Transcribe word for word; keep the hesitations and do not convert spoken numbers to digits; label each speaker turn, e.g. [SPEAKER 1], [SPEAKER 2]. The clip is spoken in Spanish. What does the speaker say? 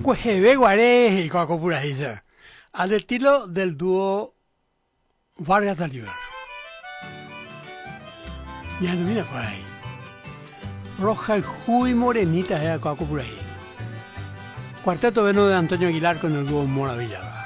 [SPEAKER 1] Pues Hebe Guaré y Coaco Puraiza, al estilo del dúo Vargas Dalibar. Ya no mira por ahí. Roja y Juy Morenita es Coaco Puraiza. Cuarteto Venus de Antonio Aguilar con el dúo Mora Villalba.